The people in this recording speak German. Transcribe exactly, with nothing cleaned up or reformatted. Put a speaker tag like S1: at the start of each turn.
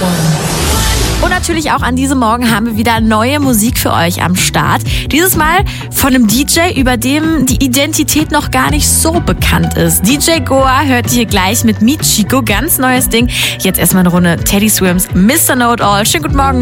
S1: Und natürlich auch an diesem Morgen haben wir wieder neue Musik für euch am Start. Dieses Mal von einem D J, über dem die Identität noch gar nicht so bekannt ist. D J Goa hört ihr gleich mit Meet Chico, ganz neues Ding. Jetzt erstmal eine Runde Teddy Swims, Mister Know It All. Schönen guten Morgen.